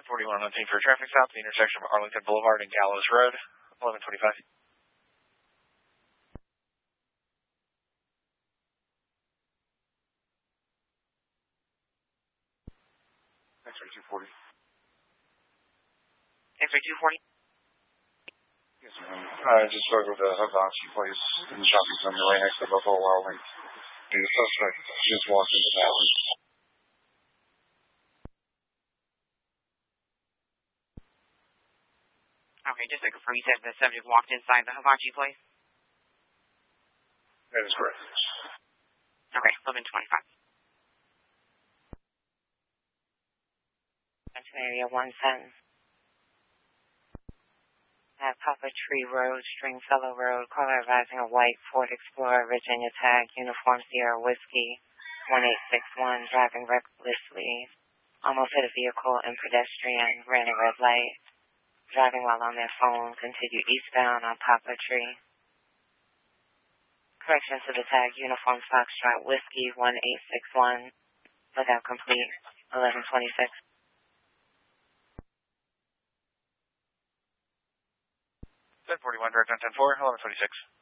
41 on for a traffic stop at the intersection of Arlington Boulevard and Gallows Road, 1125. X-ray 240. X-ray 240? Yes, ma'am. I just spoke with the Hibachi place in the shopping center right next to Buffalo Wild Wings. The suspect just walked into the alley. Okay, just to confirm, you said the subject walked inside the Hibachi place? That is correct. Okay, 1125. Area 110. At Papa Tree Road, Stringfellow Road, caller advising a white Ford Explorer, Virginia tag, uniform Sierra Whiskey, 1861, driving recklessly, almost hit a vehicle and pedestrian, ran a red light, driving while on their phone, continued eastbound on Papa Tree. Correction to the tag, uniform Foxtrot Whiskey, 1861, without complete, 1126. 1041, direct on 10-4, 1126.